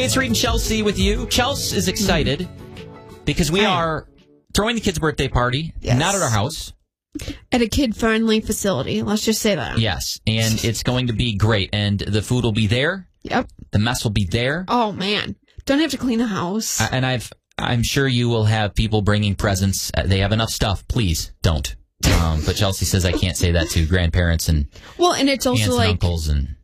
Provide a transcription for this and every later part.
Hey, it's Reed and Chelsea with you. Chelsea is excited because we are throwing the kids' birthday party, not at our house. At a kid-friendly facility. Let's just say that. Yes, and it's going to be great. And the food will be there. Yep. The mess will be there. Oh, man. Don't have to clean the house. And I'm sure you will have people bringing presents. They have enough stuff. Please don't. But Chelsea says I can't say that to grandparents and and it's also aunts and uncles and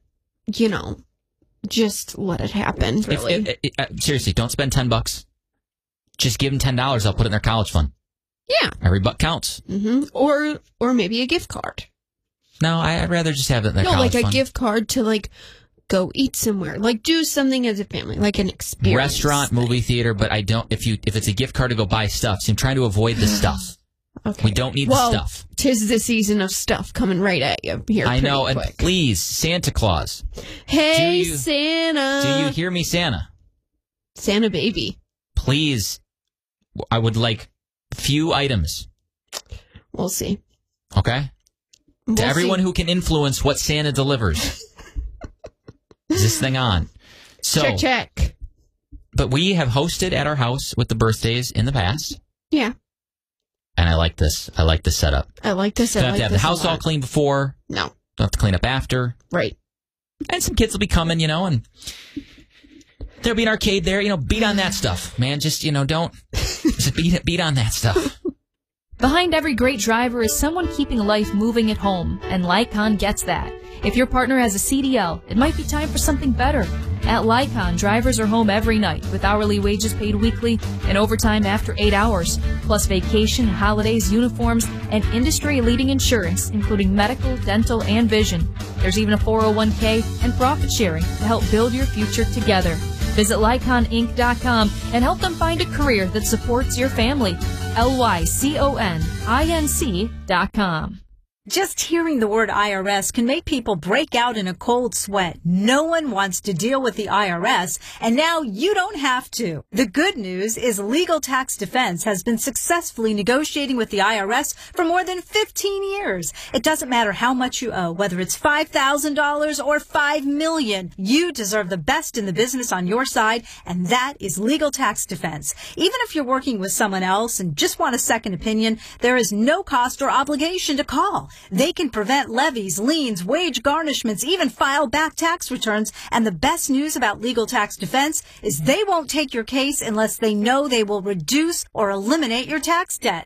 just let it happen. Really. Seriously, don't spend $10. Just give them $10. I'll put it in their college fund. Yeah. Every buck counts. Mm-hmm. Or maybe a gift card. No, I'd rather just have it in their college fund. No, like a gift card to go eat somewhere. Like do something as a family, like an experience. Restaurant, movie theater, but I don't. If it's a gift card to go buy stuff, so I'm trying to avoid the stuff. Okay. We don't need the stuff. 'Tis the season of stuff coming right at you here. I know, quick. and please, Santa Claus. Hey, Santa. Do you hear me, Santa? Santa baby. Please, I would like few items. We'll see. Okay? To everyone who can influence what Santa delivers. Is this thing on? So, check. But we have hosted at our house with the birthdays in the past. Yeah. And I like this. I like this setup. I like this. Don't have to have the house all clean before. No. Don't have to clean up after. Right. And some kids will be coming, and there'll be an arcade there. Beat on that stuff, man. Just, don't. Just beat on that stuff. Behind every great driver is someone keeping life moving at home, and Lycon gets that. If your partner has a CDL, it might be time for something better. At Lycon, drivers are home every night with hourly wages paid weekly and overtime after 8 hours, plus vacation, holidays, uniforms, and industry-leading insurance, including medical, dental, and vision. There's even a 401k and profit sharing to help build your future together. Visit LyconInc.com and help them find a career that supports your family. LYCONINC.com. Just hearing the word IRS can make people break out in a cold sweat. No one wants to deal with the IRS, and now you don't have to. The good news is Legal Tax Defense has been successfully negotiating with the IRS for more than 15 years. It doesn't matter how much you owe, whether it's $5,000 or $5 million. You deserve the best in the business on your side, and that is Legal Tax Defense. Even if you're working with someone else and just want a second opinion, there is no cost or obligation to call. They can prevent levies, liens, wage garnishments, even file back tax returns. And the best news about Legal Tax Defense is they won't take your case unless they know they will reduce or eliminate your tax debt.